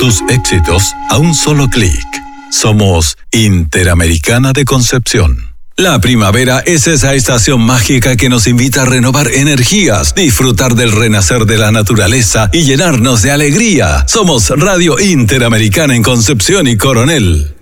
tus éxitos a un solo clic. Somos Interamericana de Concepción. La primavera es esa estación mágica que nos invita a renovar energías, disfrutar del renacer de la naturaleza y llenarnos de alegría. Somos Radio Interamericana en Concepción y Coronel.